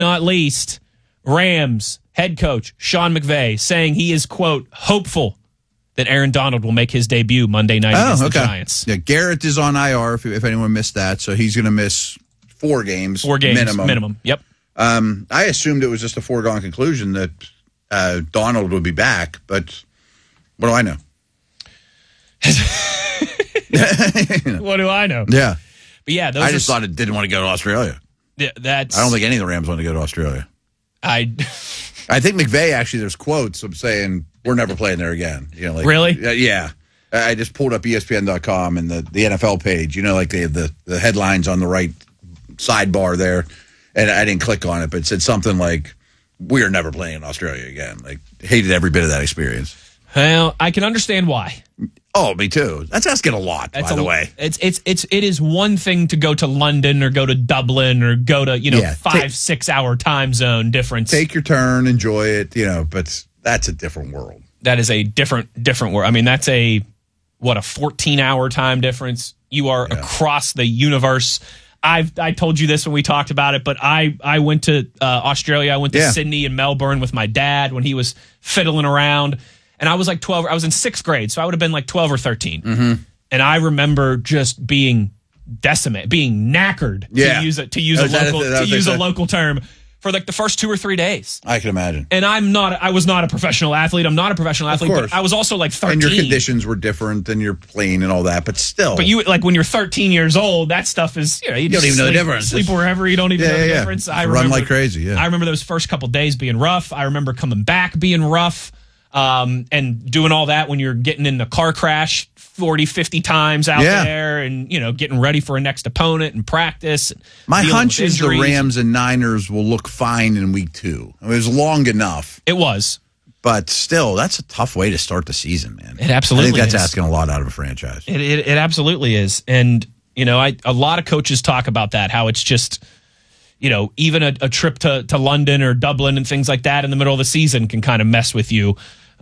not least, Rams head coach Sean McVay saying he is, quote, hopeful that Aaron Donald will make his debut Monday night against the Giants. Yeah, Garrett is on IR, if anyone missed that, so he's going to miss 4 games. 4 games minimum. Yep. I assumed it was just a foregone conclusion that Donald would be back, but what do I know? What do I know? Yeah. But yeah, I just thought it didn't want to go to Australia. Yeah, I don't think any of the Rams want to go to Australia. I think McVay, actually, there's quotes of saying, we're never playing there again. Really? Yeah. I just pulled up ESPN.com and the NFL page. They have the headlines on the right sidebar there. And I didn't click on it, but it said something like, we are never playing in Australia again. Hated every bit of that experience. Well, I can understand why. Oh, me too. That's asking a lot, by the way. It is one thing to go to London or go to Dublin or go to 5-6 hour time zone difference. Take your turn, enjoy it, but that's a different world. That is a different world. I mean, that's a 14-hour time difference. You are across the universe. I told you this when we talked about it, but I went to Australia. I went to Sydney and Melbourne with my dad when he was fiddling around. And I was 12. I was in 6th grade, so I would have been 12 or 13. Mm-hmm. And I remember just being decimated, being knackered, to use a local term, for the first 2 or 3 days. I can imagine. And I was not a professional athlete. I'm not a professional athlete, but I was also 13. And your conditions were different than your plane and all that, but still. But you when you're 13 years old, that stuff is, you don't even know the difference. Sleep wherever, you don't even know the difference. I remember, run like crazy, I remember those first couple days being rough. I remember coming back being rough. And doing all that when you're getting in the car crash 40, 50 times out there and, getting ready for a next opponent and practice. My hunch is the Rams and Niners will look fine in week 2. I mean, it was long enough. It was. But still, that's a tough way to start the season, man. It absolutely is. I think that's asking a lot out of a franchise. It absolutely is. And, a lot of coaches talk about that, how it's just... even a trip to London or Dublin and things like that in the middle of the season can kind of mess with you.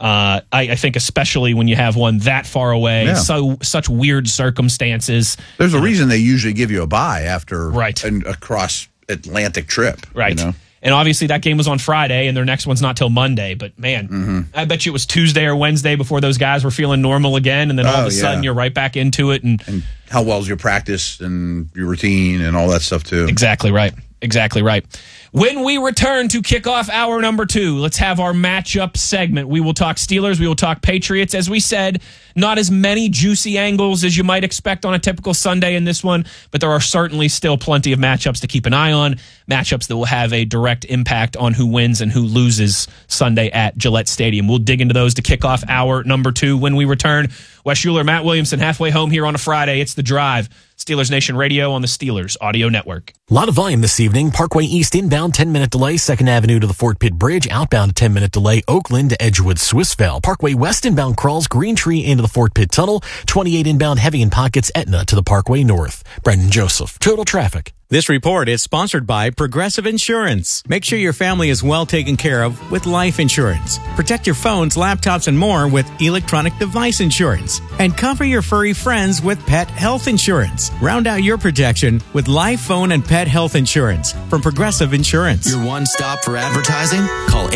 I think especially when you have one that far away, such weird circumstances. There's a reason they usually give you a bye after an across-Atlantic trip. Right. And obviously that game was on Friday, and their next one's not till Monday. But, man, I bet you it was Tuesday or Wednesday before those guys were feeling normal again, and then all of a sudden you're right back into it. And how well's your practice and your routine and all that stuff, too. Exactly right. Exactly right. When we return to kick off hour number 2, let's have our matchup segment. We will talk Steelers. We will talk Patriots. As we said, not as many juicy angles as you might expect on a typical Sunday in this one, but there are certainly still plenty of matchups to keep an eye on, matchups that will have a direct impact on who wins and who loses Sunday at Gillette Stadium. We'll dig into those to kick off hour number 2 when we return. Wes Schuler, Matt Williamson, halfway home here on a Friday. It's The Drive. Steelers Nation Radio on the Steelers Audio Network. A lot of volume this evening. Parkway East inbound, 10-minute delay. 2nd Avenue to the Fort Pitt Bridge. Outbound, 10-minute delay. Oakland to Edgewood, Swissvale. Parkway West inbound crawls. Green Tree into the Fort Pitt Tunnel. 28 inbound heavy in pockets. Etna to the Parkway North. Brendan Joseph. Total traffic. This report is sponsored by Progressive Insurance. Make sure your family is well taken care of with life insurance. Protect your phones, laptops, and more with electronic device insurance. And cover your furry friends with pet health insurance. Round out your protection with life, phone, and pet health insurance from Progressive Insurance. Your one stop for advertising? Call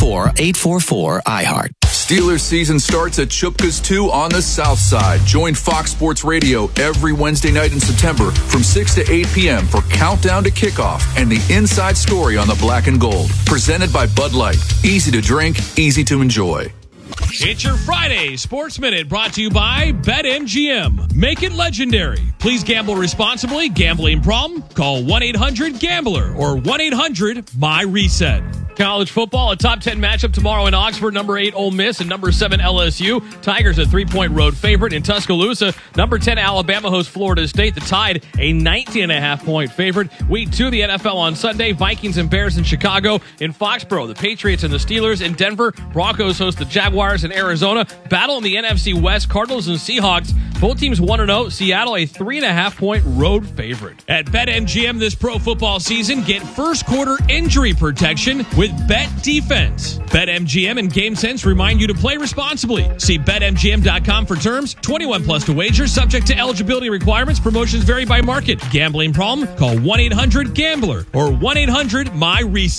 844-844-iHeart. Steelers season starts at Chupka's 2 on the South Side. Join Fox Sports Radio every Wednesday night in September from 6 to 8 p.m. for Countdown to Kickoff and the inside story on the black and gold. Presented by Bud Light. Easy to drink, easy to enjoy. It's your Friday Sports Minute brought to you by BetMGM. Make it legendary. Please gamble responsibly. Gambling problem? Call 1-800-GAMBLER or 1-800-MY-RESET. College football, a top 10 matchup tomorrow in Oxford. Number 8 Ole Miss and number 7 LSU. Tigers a 3-point road favorite in Tuscaloosa. Number 10 Alabama hosts Florida State. The Tide a 19.5-point favorite. Week 2 of the NFL on Sunday. Vikings and Bears in Chicago. In Foxborough, the Patriots and the Steelers. In Denver, Broncos host the Jaguars. Jaguars and Arizona battle in the NFC West. Cardinals and Seahawks, both teams 1-0. Seattle a 3.5-point road favorite. At BetMGM this pro football season, get first quarter injury protection with Bet Defense. BetMGM and GameSense remind you to play responsibly. See BetMGM.com for terms. 21 plus to wager, subject to eligibility requirements. Promotions vary by market. Gambling problem? Call 1-800-GAMBLER or 1-800-MY-RESET.